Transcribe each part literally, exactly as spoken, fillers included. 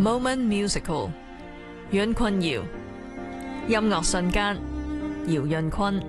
Moment Musical 阮坤瑤音樂瞬間姚潤坤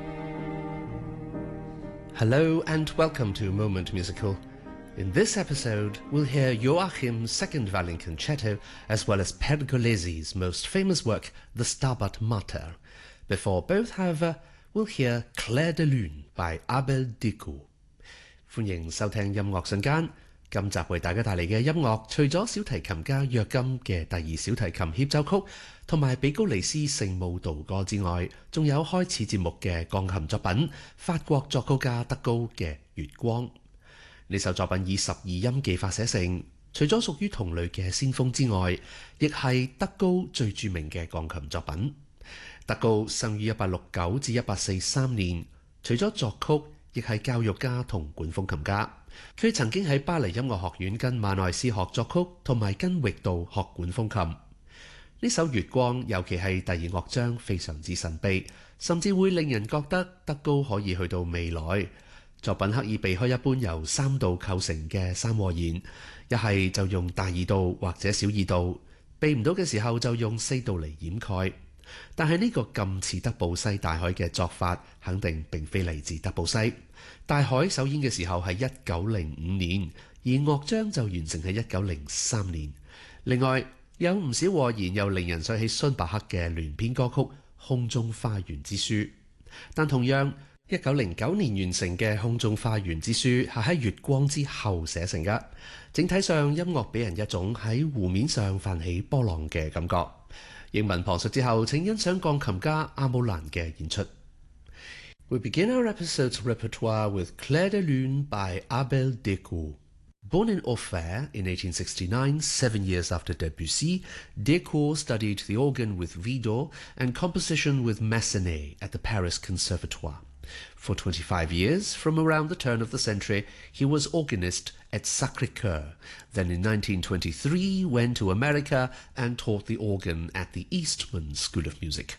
Hello and welcome to Moment Musical. In this episode, we'll hear Joachim's second violin concerto as well as Pergolesi's most famous work, The Stabat Mater. Before both, however, we'll hear Clair de Lune by Abel Decoux. 歡迎收聽音樂瞬間。今集為大家帶嚟嘅音樂，除咗小提琴家約金嘅第二小提琴協奏曲同埋比高尼斯聖母道歌之外，仲有開始節目嘅鋼琴作品，法國作曲家德高嘅《月光》。呢首作品以十二音記法寫成，除咗屬於同類嘅先鋒之外，亦係德高最著名嘅鋼琴作品。德高生於一八六九至一八四三年，除咗作曲，亦係教育家同管風琴家。佢曾經喺巴黎音樂學院跟馬內斯學作曲，同埋跟域道學管風琴。呢首《月光》尤其係第二樂章非常之神秘，甚至會令人覺得德高可以去到未來。作品刻意避開一般由三度構成嘅三和弦，一係就用大二度或者小二度，避唔到嘅時候就用四度嚟掩蓋。但係呢個咁似德布西大海嘅作法，肯定並非嚟自德布西。大海首演嘅時候係一九零五年，而樂章就完成喺一九零三年。另外有唔少和弦又令人想起孫伯克嘅聯編歌曲《空中花園之書》，但同樣一九零九年完成嘅《空中花園之書》係喺月光之後寫成嘅。整體上音樂俾人一種喺湖面上泛起波浪嘅感覺。英文旁述之後，請欣賞鋼琴家阿姆蘭嘅演出。We begin our episode's repertoire with Clair de Lune by Abel Decoux. Born in Auxerre in eighteen sixty-nine, seven years after Debussy, Decoux studied the organ with Widor and composition with Massenet at the Paris Conservatoire. For twenty-five years, from around the turn of the century, he was organist at Sacré-Cœur. Then in nineteen twenty-three, went to America and taught the organ at the Eastman School of Music.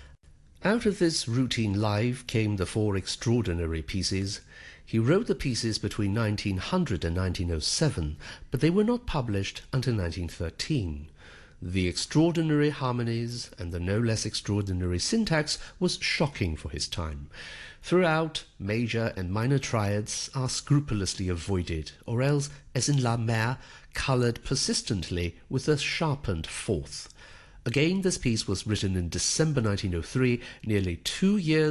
Out of this routine life came the four extraordinary pieces. He wrote the pieces between nineteen hundred and nineteen oh seven, but they were not published until nineteen thirteen. The extraordinary harmonies and the no less extraordinary syntax was shocking for his time. Throughout, major and minor triads are scrupulously avoided, or else, as in La Mer, coloured persistently with a sharpened fourth. Again, this piece was written in December nineteen oh three, nearly two years